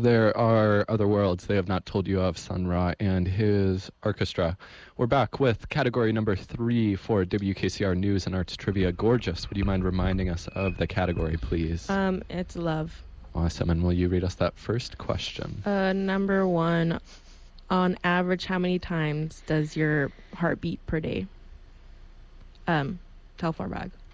There are other worlds they have not told you of, Sun Ra and his orchestra. We're back with category number 3 for WKCR News and Arts Trivia. Gorgeous, would you mind reminding us of the category, please? It's love. Awesome, and will you read us that first question? Number 1, on average, how many times does your heart beat per day? Tell Farbag.